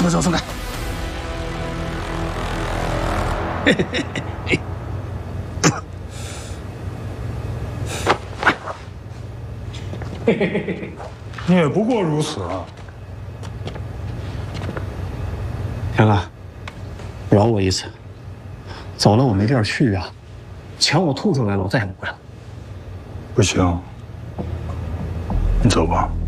松开，松开。 你也不过如此啊！ 天哥，饶我一次，走了我没地儿去啊，钱我吐出来了，我再也不回来。 不行，你走吧。